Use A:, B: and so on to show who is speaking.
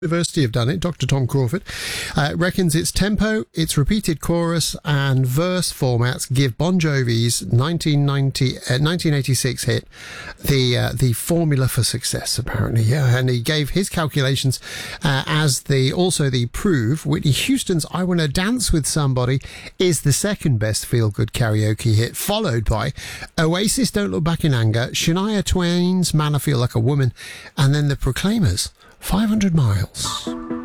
A: University have done it. Dr. Tom Crawford reckons its tempo, its repeated chorus and verse formats give Bon Jovi's 1986 hit the formula for success, apparently. Yeah, and he gave his calculations as the proof. Whitney Houston's I Wanna Dance With Somebody is the second best feel-good karaoke hit, followed by Oasis' Don't Look Back in Anger, Shania Twain's Man I Feel Like a Woman, and then the Proclaimers' 500 Miles.